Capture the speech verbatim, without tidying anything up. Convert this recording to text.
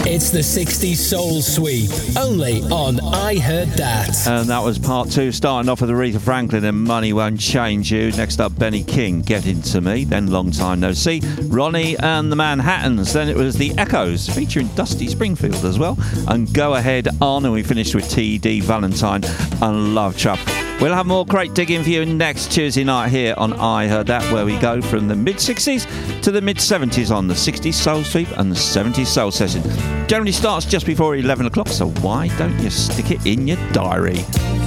It's the sixties Soul Sweep, only on I Heard That. And that was part two, starting off with Aretha Franklin and Money Won't Change You. Next up, Benny King, Get Into Me. Then Long Time No See, Ronnie and the Manhattans. Then it was The Echoes, featuring Dusty Springfield as well. And Go Ahead On, and we finished with T D Valentine and Love Trap. We'll have more crate digging for you next Tuesday night here on I Heard That, where we go from the mid-sixties to the mid-seventies on the sixties Soul Sweep and the seventies Soul Session. Generally starts just before eleven o'clock, so why don't you stick it in your diary?